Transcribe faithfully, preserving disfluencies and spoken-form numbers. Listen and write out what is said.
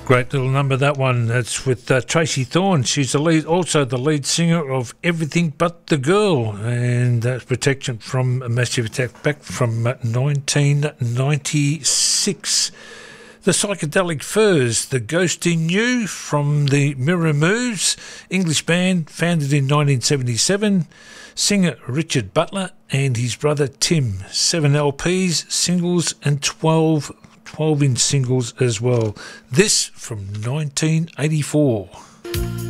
Great little number, that one. That's with uh, Tracy Thorn. She's the lead, also the lead singer of Everything But the Girl, and that's Protection from a Massive Attack back from uh, nineteen ninety-six. The Psychedelic Furs, The Ghost in You from the Mirror Moves, English band founded in nineteen seventy-seven. Singer Richard Butler and his brother Tim. Seven L Ps, singles and twelve twelve inch singles as well. This from nineteen eighty-four.